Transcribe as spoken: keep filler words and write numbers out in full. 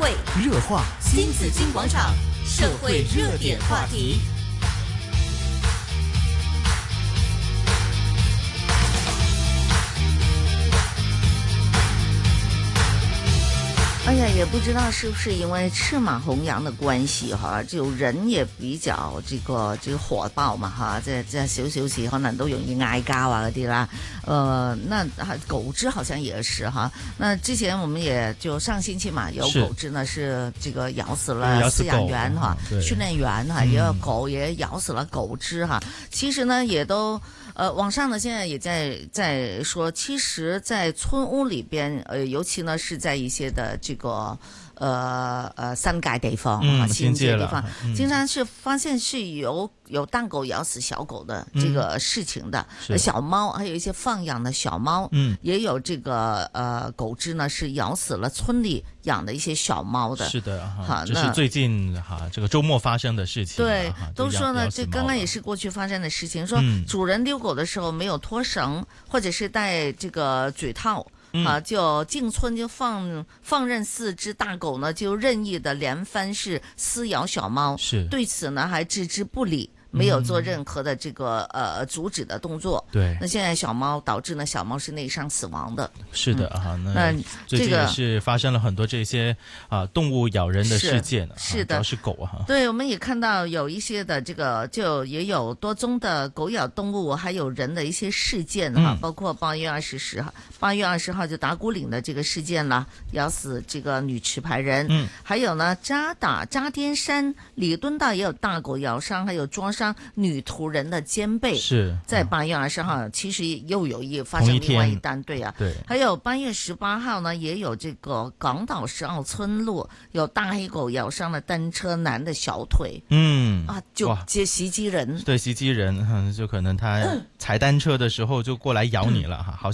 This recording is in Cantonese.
会， 热话新紫金广场社会热点话题。 哎呀，也不知道是不是因為赤馬紅羊的關係哈，就人也比較這個這個火爆嘛哈，即係即係少少事可能都容易嗌交啊嗰啲啦。呃，那狗隻好像也是哈。那之前我們也就上星期嘛，有狗隻呢是這個咬死了飼養員哈，訓練員哈，也有狗也咬死了狗隻哈。其實呢也都。呃，網上呢現在也在在說，其實，在村屋裏邊，呃，尤其呢是在一些的這個，呃呃新界地方啊， 嗯、 新界地方， 嗯、 經常是發現是有有大狗咬死小狗的這個事情的， 嗯、 小貓還有一些放養的小貓，嗯，也有這個呃狗隻呢是咬死了村裏養的一些小貓的， 是的，哈，這是最近哈這個周末發生的事情， 對，都說呢，這剛剛也是過去發生的事情，說主人遛狗的時候沒有脫繩，或者是戴這個嘴套。啊，就進村就放放任四隻大狗呢，就任意的連番是撕咬小貓，是對此呢還置之不理。沒有做任何的這個呃阻止的動作。對，那現在小貓導致呢小貓是內傷死亡的。是的啊，那最近也是發生了很多這些啊動物咬人的事件。是的，主要是狗啊。對，我們也看到有一些的這個就也有多宗的狗咬動物還有人的一些事件哈，包括八月二十十號，八月二十號就打鼓嶺的這個事件啦，咬死這個女持牌人。嗯，還有呢渣打渣甸山禮敦道也有大狗咬傷，還有抓傷女途人的肩背，是在八月二十號，其實又有一發生另外一單，對啊，對，還有八月十八號呢，也有這個港島十號村路有大黑狗咬傷了單車男的小腿，嗯啊，就接襲擊人，對，襲擊人，就可能他踩單車的時候就過來咬你了哈，好。